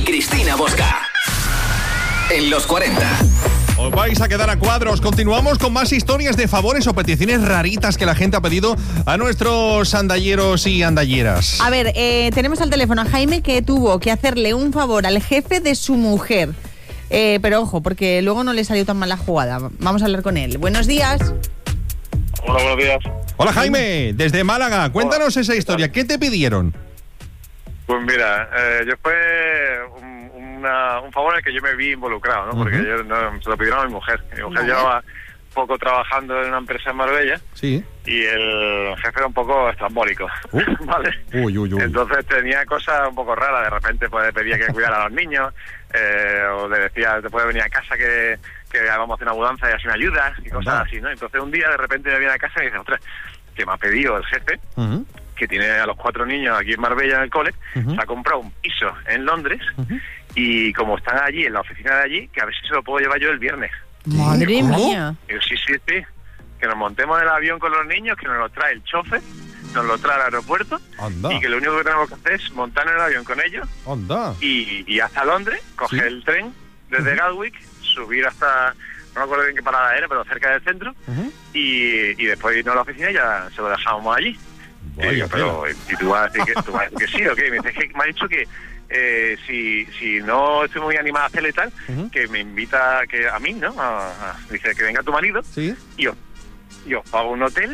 Cristina Bosca. En los 40. Os vais a quedar a cuadros. Continuamos con más historias de favores o peticiones raritas que la gente ha pedido a nuestros andalleros y andalleras. A ver, tenemos al teléfono a Jaime, que tuvo que hacerle un favor al jefe de su mujer. Pero ojo, porque luego no le salió tan mal la jugada. Vamos a hablar con él. Buenos días. Hola, buenos días. Hola Jaime, desde Málaga. Cuéntanos esa historia. ¿Qué te pidieron? Pues mira, yo fue un favor en el que yo me vi involucrado, ¿no? Porque yo se lo pidieron a mi mujer. Mi mujer llevaba poco trabajando en una empresa en Marbella. Sí. Y el jefe era un poco estrambólico, ¿vale? Uy. Entonces tenía cosas un poco raras. De repente pues le pedía que cuidara a los niños, o le decía, te puedes venir a casa que vamos a hacer una mudanza y así me ayudas, y cosas así, ¿no? Entonces un día de repente me viene a casa y dice, ostras, que me ha pedido el jefe, que tiene a los 4 niños aquí en Marbella en el cole, se ha comprado un piso en Londres, y como están allí, en la oficina de allí, que a ver si se lo puedo llevar yo el viernes. Madre mía. Y yo, sí, que nos montemos en el avión con los niños, que nos lo trae el chofer, nos lo trae al aeropuerto. Anda. Y que lo único que tenemos que hacer es montar en el avión con ellos. Anda. Y hasta Londres, coger el tren desde Gatwick, subir hasta, no me acuerdo bien qué parada era, pero cerca del centro, y después irnos a la oficina y ya se lo dejamos allí. Y tú vas a decir que sí o qué. Me dice, que me ha dicho que si no estoy muy animada a hacerle y tal, que me invita a mí, ¿no? Dice que venga tu marido, y yo pago un hotel,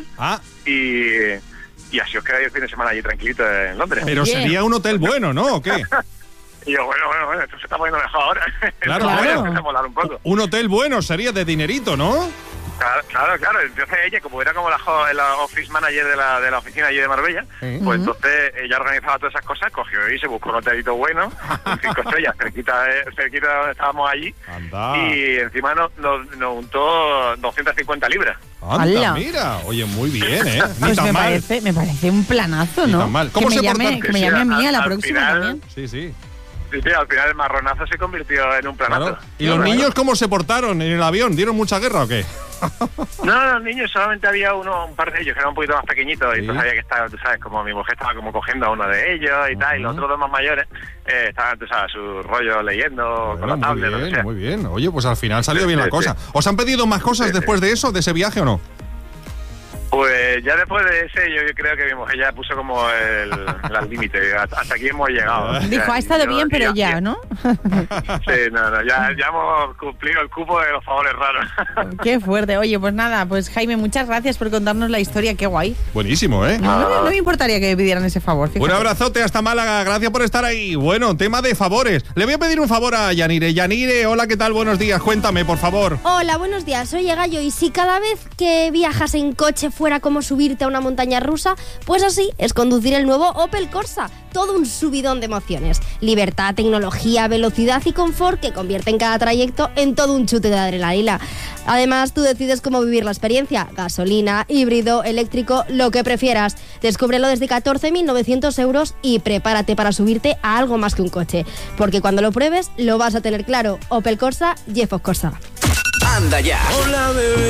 y así os quedáis el fin de semana allí tranquilito en Londres. Pero sería un hotel bueno, ¿no? ¿O qué? Y yo, bueno, esto se está poniendo mejor ahora. Claro. Empieza a molar un poco. Un hotel bueno sería de dinerito, ¿no? Claro. Entonces ella, como era como la office manager de la oficina allí de Marbella, pues entonces ella organizaba todas esas cosas, cogió y se buscó un hotelito bueno, 5 estrellas, cerquita de donde estábamos allí. Anda. Y encima nos untó 250 libras. Anda, mira. Oye, muy bien, ¿eh? Ni Pues tan mal. me parece un planazo, Ni ¿no? tan mal. ¿Cómo que se me llame a mí a la próxima final, también. Sí. Sí, al final el marronazo se convirtió en un planazo. Claro. ¿Y los niños cómo se portaron en el avión? ¿Dieron mucha guerra o qué? No, los niños solamente había un par de ellos que eran un poquito más pequeñitos, y entonces había que estar, tú sabes, como mi mujer estaba como cogiendo a uno de ellos y tal, y los otros 2 más mayores estaban, tú sabes, su rollo leyendo con la tablet. Muy bien, muy bien. Oye, pues al final salió bien la cosa. ¿Os han pedido más cosas después de eso, de ese viaje o no? Pues ya después de ese, yo creo que mi mujer ya puso como el límite. Hasta aquí hemos llegado. Dijo, ha estado bien, pero ya, ¿no? Sí, ya hemos cumplido el cupo de los favores raros. Qué fuerte. Oye, pues nada, pues Jaime, muchas gracias por contarnos la historia. Qué guay. Buenísimo, ¿eh? No me importaría que me pidieran ese favor. Fíjate. Un abrazote hasta Málaga. Gracias por estar ahí. Bueno, tema de favores. Le voy a pedir un favor a Yanire. Yanire, hola, ¿qué tal? Buenos días. Cuéntame, por favor. Hola, buenos días. Soy Gallo, y si cada vez que viajas en coche fuera como subirte a una montaña rusa, pues así es conducir el nuevo Opel Corsa. Todo un subidón de emociones. Libertad, tecnología, velocidad y confort que convierten cada trayecto en todo un chute de adrenalina. Además, tú decides cómo vivir la experiencia. Gasolina, híbrido, eléctrico, lo que prefieras. Descúbrelo desde 14.900 euros y prepárate para subirte a algo más que un coche. Porque cuando lo pruebes, lo vas a tener claro. Opel Corsa, Jeffos Corsa. Anda ya. Hola, bebé.